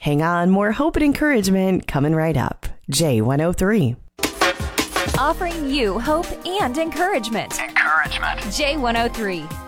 Hang on, more hope and encouragement coming right up. J103. Offering you hope and encouragement. J103.